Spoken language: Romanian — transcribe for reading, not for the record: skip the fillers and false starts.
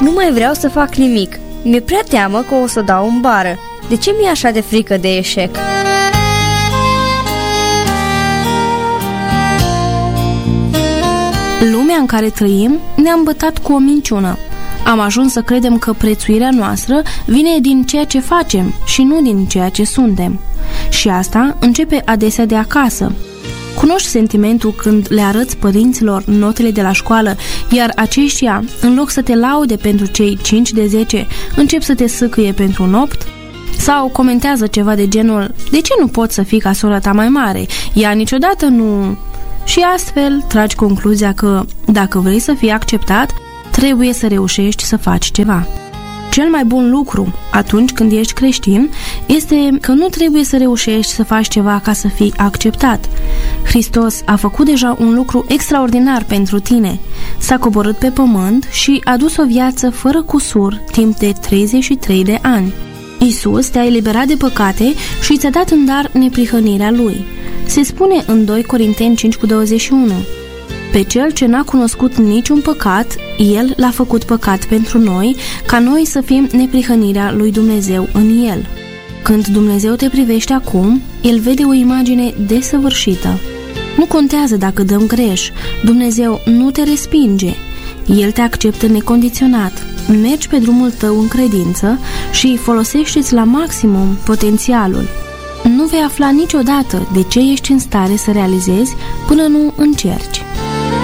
Nu mai vreau să fac nimic. Mi-e prea teamă că o să dau în bară. De ce mi-e așa de frică de eșec? Lumea în care trăim ne-a îmbătat cu o minciună. Am ajuns să credem că prețuirea noastră vine din ceea ce facem și nu din ceea ce suntem. Și asta începe adesea de acasă. Cunoști sentimentul când le arăți părinților notele de la școală, iar aceștia, în loc să te laude pentru cei 5 de 10, încep să te sâcâie pentru un 8? Sau comentează ceva de genul: de ce nu poți să fii ca sora ta mai mare? Ea niciodată nu... Și astfel tragi concluzia că, dacă vrei să fii acceptat, trebuie să reușești să faci ceva. Cel mai bun lucru atunci când ești creștin este că nu trebuie să reușești să faci ceva ca să fii acceptat. Hristos a făcut deja un lucru extraordinar pentru tine. S-a coborât pe pământ și a dus o viață fără cusur timp de 33 de ani. Iisus te-a eliberat de păcate și ți-a dat în dar neprihănirea Lui. Se spune în 2 Corinteni 5:21: pe cel ce n-a cunoscut niciun păcat, El l-a făcut păcat pentru noi, ca noi să fim neprihănirea lui Dumnezeu în El. Când Dumnezeu te privește acum, El vede o imagine desăvârșită. Nu contează dacă dăm greș, Dumnezeu nu te respinge. El te acceptă necondiționat. Mergi pe drumul tău în credință și folosește-ți la maximum potențialul. Nu vei afla niciodată de ce ești în stare să realizezi până nu încerci.